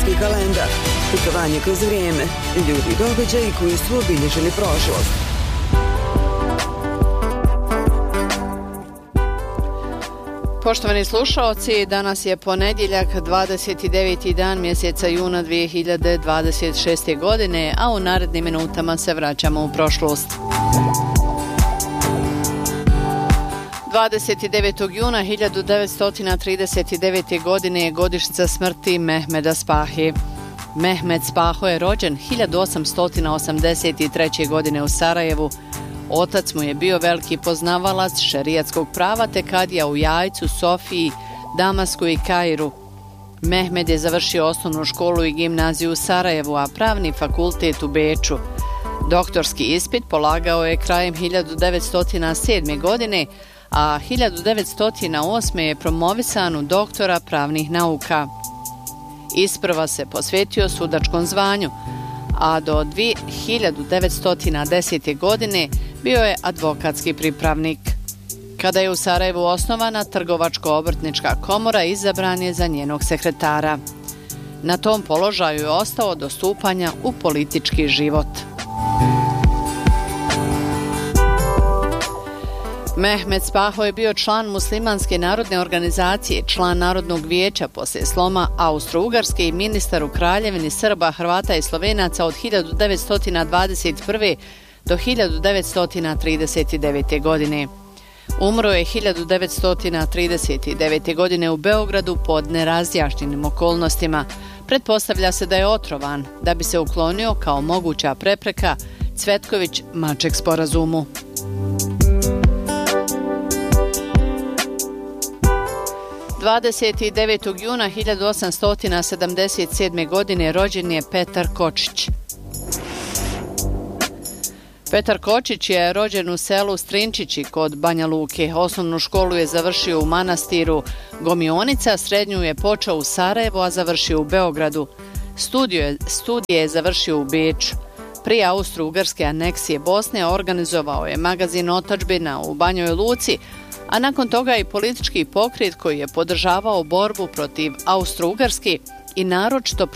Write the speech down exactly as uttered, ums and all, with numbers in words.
istorijski kalendar, putovanje kroz vrijeme, ljudi i događaji koji su obilježili prošlost. Poštovani slušaoci, danas je ponedjeljak, dvadeset deveti dan mjeseca juna dvije hiljade dvadeset šeste. godine, a u narednim minutama se vraćamo u prošlost. dvadeset devetog juna hiljadu devetsto trideset devete. godine je godišnjica smrti Mehmeda Spahe. Mehmed Spaho je rođen hiljadu osamsto osamdeset treće. godine u Sarajevu. Otac mu je bio veliki poznavalac šerijatskog prava te kadija u Jajcu, Sofiji, Damasku i Kairu. Mehmed je završio osnovnu školu i gimnaziju u Sarajevu, a pravni fakultet u Beču. Doktorski ispit polagao je krajem hiljadu devetsto sedme. godine, a hiljadu devetsto osme. je promovisan u doktora pravnih nauka. Isprva se posvetio sudačkom zvanju, a do hiljadu devetsto desete. godine bio je advokatski pripravnik. Kada je u Sarajevu osnovana Trgovačko-obrtnička komora, izabran je za njenog sekretara. Na tom položaju je ostao do stupanja u politički život. Mehmed Spaho je bio član Muslimanske narodne organizacije, član Narodnog vijeća poslije sloma Austro-Ugarske i ministar u Kraljevini Srba, Hrvata i Slovenaca od hiljadu devetsto dvadeset prve. do hiljadu devetsto trideset devete. godine. Umro je hiljadu devetsto trideset devete. godine u Beogradu pod nerazjašnjenim okolnostima. Pretpostavlja se da je otrovan, da bi se uklonio kao moguća prepreka Cvetković-Maček sporazumu. dvadeset devetog juna hiljadu osamsto sedamdeset sedme. godine rođen je Petar Kočić. Petar Kočić je rođen u selu Strinčići kod Banja Luke. Osnovnu školu je završio u manastiru Gomionica, srednju je počeo u Sarajevu, a završio u Beogradu. Studije, studije je završio u Beču. Prije Austro-Ugarske aneksije Bosne organizovao je magazin Otadžbina u Banjoj Luci, a nakon toga i politički pokret koji je podržavao borbu protiv Austro-Ugarske i naročito